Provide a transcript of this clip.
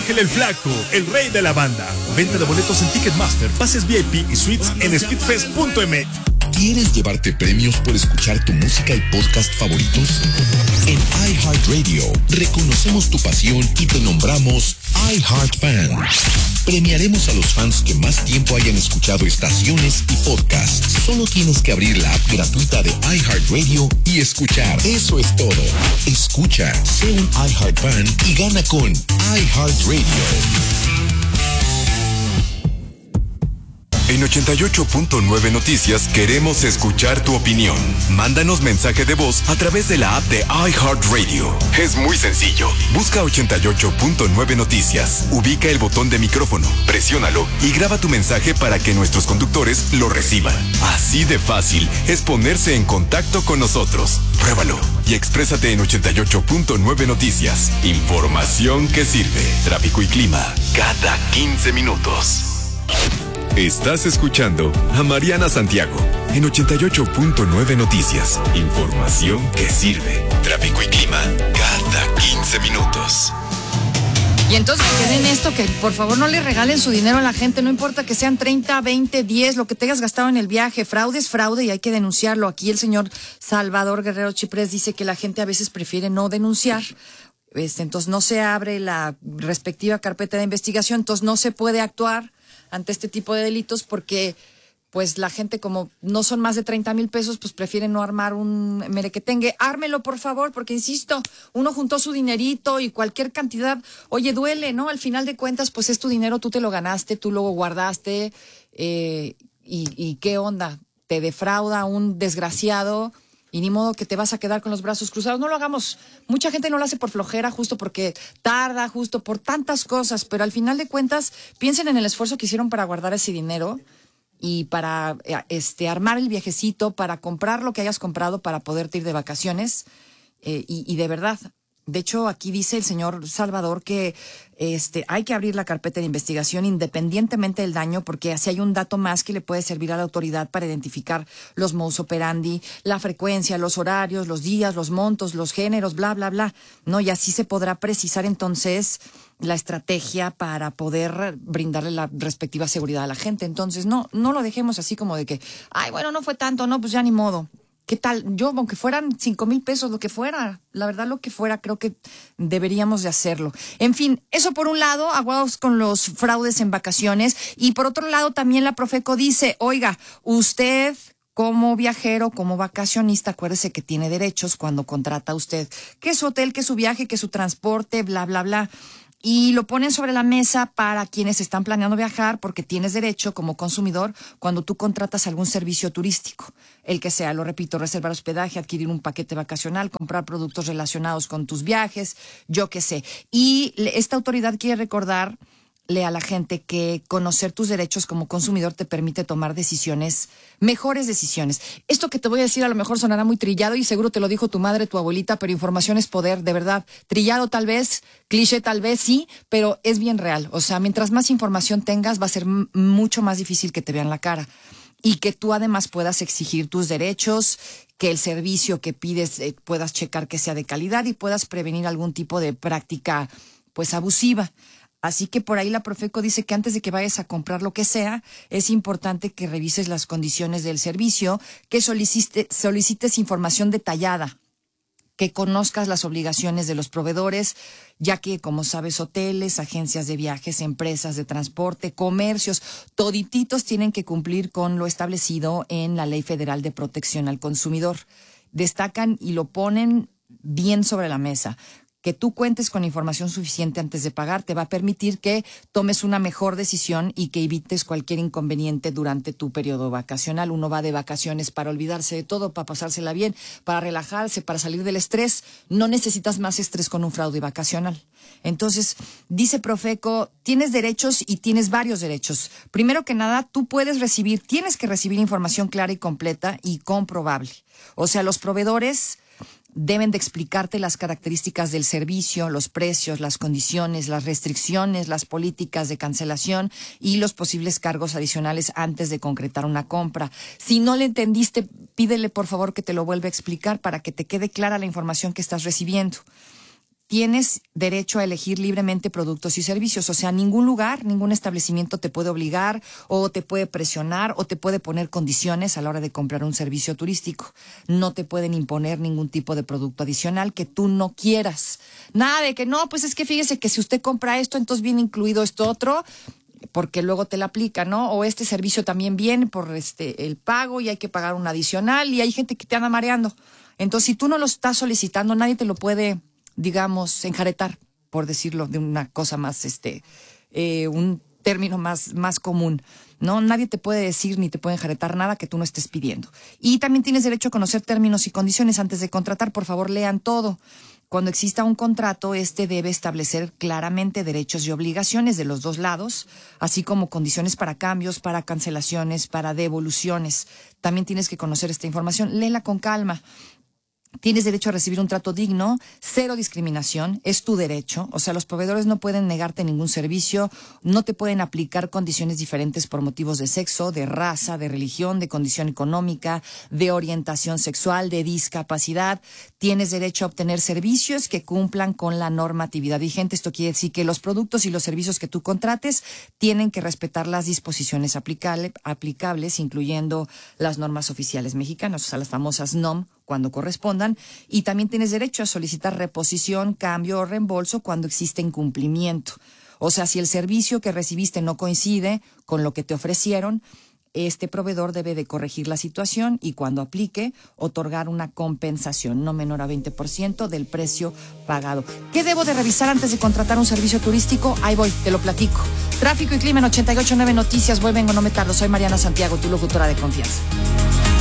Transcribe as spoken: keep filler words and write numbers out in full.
Ángel el Flaco, el rey de la banda. Venta de boletos en Ticketmaster, pases V I P y suites en speedfest punto m x. ¿Quieres llevarte premios por escuchar tu música y podcast favoritos? En iHeartRadio reconocemos tu pasión y te nombramos iHeartFan. Premiaremos a los fans que más tiempo hayan escuchado estaciones y podcasts. Solo tienes que abrir la app gratuita de iHeartRadio y escuchar. Eso es todo. Escucha, sé un iHeartFan y gana con iHeartRadio. En ochenta y ocho punto nueve Noticias queremos escuchar tu opinión. Mándanos mensaje de voz a través de la app de iHeartRadio. Es muy sencillo. Busca ochenta y ocho punto nueve Noticias. Ubica el botón de micrófono, presiónalo y graba tu mensaje para que nuestros conductores lo reciban. Así de fácil es ponerse en contacto con nosotros. Pruébalo y exprésate en ochenta y ocho punto nueve Noticias. Información que sirve. Tráfico y clima cada quince minutos. Estás escuchando a Mariana Santiago en ochenta y ocho punto nueve Noticias. Información que sirve. Tráfico y clima cada quince minutos. Y entonces queden esto, que por favor no le regalen su dinero a la gente, no importa que sean treinta, veinte, diez, lo que te hayas gastado en el viaje. Fraude es fraude y hay que denunciarlo. Aquí el señor Salvador Guerrero Chiprés dice que la gente a veces prefiere no denunciar. Este, entonces no se abre la respectiva carpeta de investigación, entonces no se puede actuar ante este tipo de delitos porque pues la gente, como no son más de treinta mil pesos, pues prefieren no armar un merequetengue. Ármelo, por favor, porque insisto, uno juntó su dinerito y cualquier cantidad, oye, duele, ¿no? Al final de cuentas, pues es tu dinero, tú te lo ganaste, tú lo guardaste, eh, y, y qué onda, te defrauda un desgraciado y ni modo que te vas a quedar con los brazos cruzados. No lo hagamos. Mucha gente no lo hace por flojera, justo porque tarda, justo por tantas cosas, pero al final de cuentas, piensen en el esfuerzo que hicieron para guardar ese dinero y para este armar el viajecito, para comprar lo que hayas comprado para poderte ir de vacaciones, eh, y, y de verdad. De hecho, aquí dice el señor Salvador que este hay que abrir la carpeta de investigación independientemente del daño, porque así hay un dato más que le puede servir a la autoridad para identificar los modus operandi, la frecuencia, los horarios, los días, los montos, los géneros, bla, bla, bla, ¿no? Y así se podrá precisar entonces la estrategia para poder brindarle la respectiva seguridad a la gente. Entonces, no, no lo dejemos así como de que, ay, bueno, no fue tanto, no, pues ya ni modo. ¿Qué tal? Yo, aunque fueran cinco mil pesos, lo que fuera, la verdad lo que fuera, creo que deberíamos de hacerlo. En fin, eso por un lado, aguados con los fraudes en vacaciones. Y por otro lado, también la Profeco dice, oiga, usted como viajero, como vacacionista, acuérdese que tiene derechos cuando contrata usted que su hotel, que su viaje, que su transporte, bla, bla, bla. Y lo ponen sobre la mesa para quienes están planeando viajar, porque tienes derecho como consumidor cuando tú contratas algún servicio turístico, el que sea, lo repito, reservar hospedaje, adquirir un paquete vacacional, comprar productos relacionados con tus viajes, yo qué sé. Y esta autoridad quiere recordarle a la gente que conocer tus derechos como consumidor te permite tomar decisiones, mejores decisiones. Esto que te voy a decir a lo mejor sonará muy trillado y seguro te lo dijo tu madre, tu abuelita, pero información es poder, de verdad. Trillado tal vez, cliché tal vez, sí, pero es bien real. O sea, mientras más información tengas, va a ser m- mucho más difícil que te vean la cara y que tú además puedas exigir tus derechos, que el servicio que pides eh, puedas checar que sea de calidad y puedas prevenir algún tipo de práctica pues abusiva. Así que por ahí la Profeco dice que antes de que vayas a comprar lo que sea, es importante que revises las condiciones del servicio, que solicite, solicites información detallada, que conozcas las obligaciones de los proveedores, ya que, como sabes, hoteles, agencias de viajes, empresas de transporte, comercios, todititos tienen que cumplir con lo establecido en la Ley Federal de Protección al Consumidor. Destacan y lo ponen bien sobre la mesa. Que tú cuentes con información suficiente antes de pagar te va a permitir que tomes una mejor decisión y que evites cualquier inconveniente durante tu periodo vacacional. Uno va de vacaciones para olvidarse de todo, para pasársela bien, para relajarse, para salir del estrés. No necesitas más estrés con un fraude vacacional. Entonces, dice Profeco, tienes derechos y tienes varios derechos. Primero que nada, tú puedes recibir, tienes que recibir información clara y completa y comprobable. O sea, los proveedores deben de explicarte las características del servicio, los precios, las condiciones, las restricciones, las políticas de cancelación y los posibles cargos adicionales antes de concretar una compra. Si no le entendiste, pídele por favor que te lo vuelva a explicar para que te quede clara la información que estás recibiendo. tienes derecho a elegir libremente productos y servicios. O sea, ningún lugar, ningún establecimiento te puede obligar o te puede presionar o te puede poner condiciones a la hora de comprar un servicio turístico. No te pueden imponer ningún tipo de producto adicional que tú no quieras. Nada de que no, pues es que fíjese que si usted compra esto, entonces viene incluido esto otro, porque luego te la aplica, ¿no? O este servicio también viene por este el pago y hay que pagar un adicional y hay gente que te anda mareando. Entonces, si tú no lo estás solicitando, nadie te lo puede, digamos, enjaretar, por decirlo de una cosa más, este, eh, un término más, más común, ¿no? Nadie te puede decir ni te puede enjaretar nada que tú no estés pidiendo. Y también tienes derecho a conocer términos y condiciones antes de contratar. Por favor, lean todo. Cuando exista un contrato, este debe establecer claramente derechos y obligaciones de los dos lados, así como condiciones para cambios, para cancelaciones, para devoluciones. También tienes que conocer esta información. Léela con calma. Tienes derecho a recibir un trato digno, cero discriminación, es tu derecho. O sea, los proveedores no pueden negarte ningún servicio, no te pueden aplicar condiciones diferentes por motivos de sexo, de raza, de religión, de condición económica, de orientación sexual, de discapacidad. Tienes derecho a obtener servicios que cumplan con la normatividad vigente. Esto quiere decir que los productos y los servicios que tú contrates tienen que respetar las disposiciones aplicable, aplicables, incluyendo las normas oficiales mexicanas, o sea, las famosas N O M, cuando correspondan, y también tienes derecho a solicitar reposición, cambio o reembolso cuando existe incumplimiento. O sea, si el servicio que recibiste no coincide con lo que te ofrecieron, este proveedor debe de corregir la situación y cuando aplique, otorgar una compensación no menor a veinte por ciento del precio pagado. ¿Qué debo de revisar antes de contratar un servicio turístico? Ahí voy, te lo platico. Tráfico y clima en ochenta y ocho punto nueve Noticias. Voy, vengo, no me tardo. Soy Mariana Santiago, tu locutora de confianza.